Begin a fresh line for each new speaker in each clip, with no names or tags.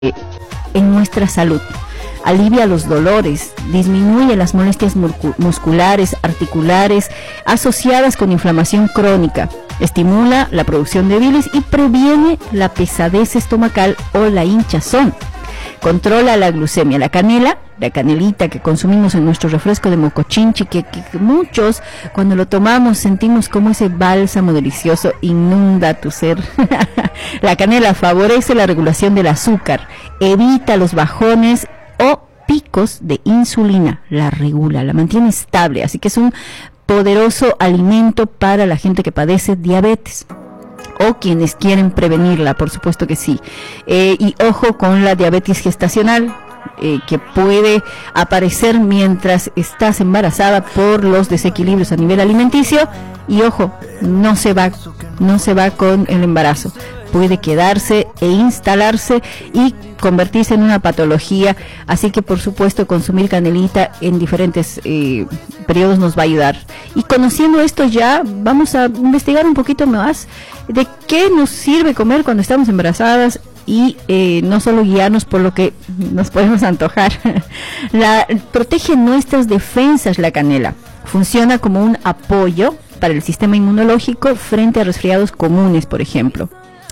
en nuestra salud. Alivia los dolores, disminuye las molestias musculares, articulares, asociadas con inflamación crónica, estimula la producción de bilis y previene la pesadez estomacal o la hinchazón. Controla la glucemia. La canela, la canelita que consumimos en nuestro refresco de mocochinchi, que muchos cuando lo tomamos sentimos como ese bálsamo delicioso inunda tu ser. La canela favorece la regulación del azúcar, evita los bajones o picos de insulina, la regula, la mantiene estable, así que es un poderoso alimento para la gente que padece diabetes o quienes quieren prevenirla, por supuesto que sí. Y ojo con la diabetes gestacional, que puede aparecer mientras estás embarazada por los desequilibrios a nivel alimenticio, y ojo, no se va con el embarazo, puede quedarse e instalarse y convertirse en una patología, así que por supuesto consumir canelita en diferentes periodos nos va a ayudar. Y conociendo esto ya vamos a investigar un poquito más de qué nos sirve comer cuando estamos embarazadas y no solo guiarnos por lo que nos podemos antojar. Protege nuestras defensas la canela, funciona como un apoyo para el sistema inmunológico frente a resfriados comunes, por ejemplo.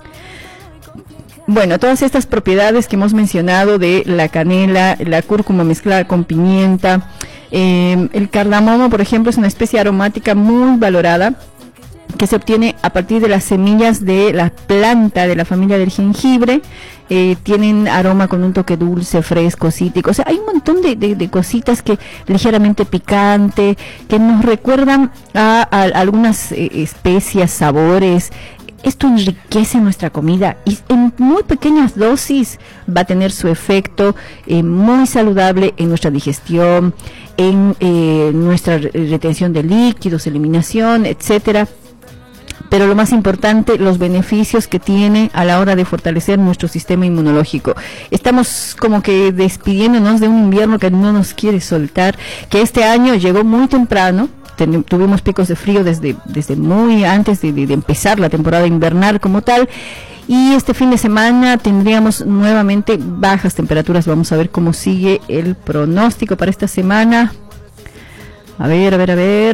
Bueno, todas estas propiedades que hemos mencionado de la canela, la cúrcuma mezclada con pimienta, el cardamomo, por ejemplo, es una especie aromática muy valorada que se obtiene a partir de las semillas de la planta de la familia del jengibre. Tienen aroma con un toque dulce, fresco, cítrico, o sea, hay un montón de cositas que ligeramente picante, que nos recuerdan a algunas especias, sabores. Esto enriquece nuestra comida y en muy pequeñas dosis va a tener su efecto muy saludable en nuestra digestión, en nuestra retención de líquidos, eliminación, etcétera. Pero lo más importante, los beneficios que tiene a la hora de fortalecer nuestro sistema inmunológico. Estamos como que despidiéndonos de un invierno que no nos quiere soltar, que este año llegó muy temprano. Tuvimos picos de frío desde muy antes de empezar la temporada invernal como tal, y este fin de semana tendríamos nuevamente bajas temperaturas. Vamos a ver cómo sigue el pronóstico para esta semana. A ver.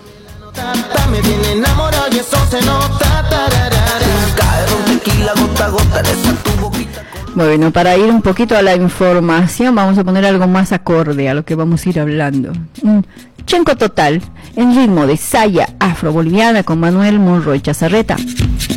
Bueno, para ir un poquito a la información, vamos a poner algo más acorde a lo que vamos a ir hablando. Chenco total, en ritmo de saya afro-boliviana con Manuel Monroy Chazarreta.